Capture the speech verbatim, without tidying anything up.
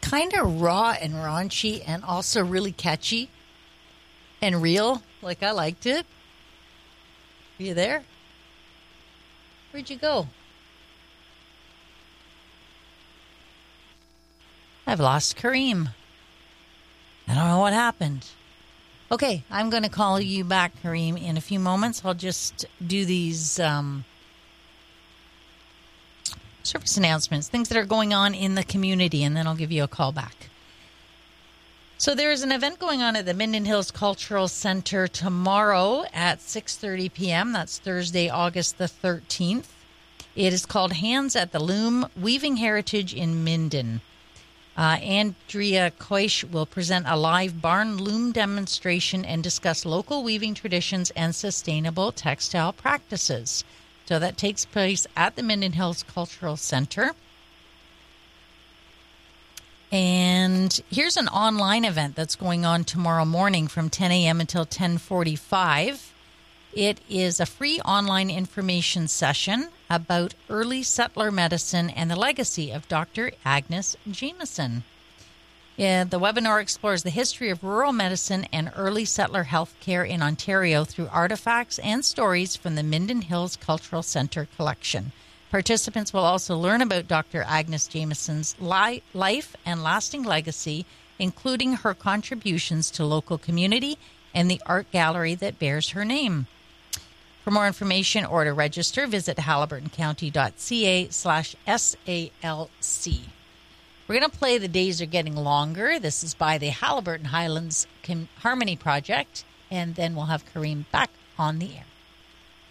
kind of raw and raunchy and also really catchy and real. Like, I liked it. Are you there? Where'd you go? I've lost Kareem. I don't know what happened. Okay, I'm going to call you back, Kareem, in a few moments. I'll just do these um, service announcements, things that are going on in the community, and then I'll give you a call back. So there is an event going on at the Minden Hills Cultural Center tomorrow at six thirty p.m. That's Thursday, August the thirteenth. It is called Hands at the Loom, Weaving Heritage in Minden. Uh, Andrea Koish will present a live barn loom demonstration and discuss local weaving traditions and sustainable textile practices. So that takes place at the Minden Hills Cultural Center. And here's an online event that's going on tomorrow morning from ten a.m. until ten forty-five. It is a free online information session about early settler medicine and the legacy of Doctor Agnes Jameson. Yeah, the webinar explores the history of rural medicine and early settler health care in Ontario through artifacts and stories from the Minden Hills Cultural Center collection. Participants will also learn about Doctor Agnes Jameson's li- life and lasting legacy, including her contributions to local community and the art gallery that bears her name. For more information or to register, visit haliburtoncounty.ca slash SALC. We're going to play The Days Are Getting Longer. This is by the Haliburton Highlands Harmony Project, and then we'll have Kareem back on the air.